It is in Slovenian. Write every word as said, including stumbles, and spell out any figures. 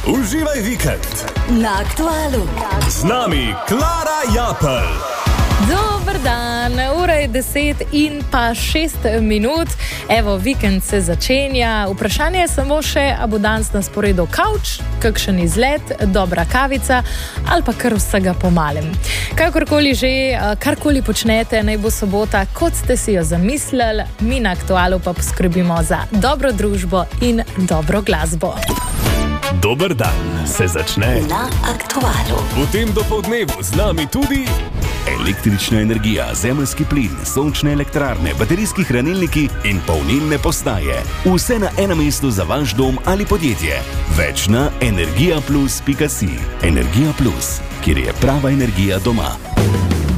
Uživaj vikend na Aktualu. Z nami Klara Japelj. Dober dan, ura je deset in pa šest minut. Evo, vikend se začenja. Vprašanje je samo še, a bo danes na sporedu kavč, kakšen izlet, dobra kavica ali pa kar vsega po malem. Kakorkoli že, karkoli počnete, naj bo sobota, kot ste si jo zamislili, mi na Aktualu pa poskrbimo za dobro družbo in dobro glasbo. Dober dan se začne na Aktualu. V tem dopoldnevu z nami tudi električna energija, zemeljski plin, sončne elektrarne, baterijski hranilniki in polnilne postaje. Vse na enem mestu za vaš dom ali podjetje. Več na energija plus pika si. Energija Plus, kjer je prava energija doma.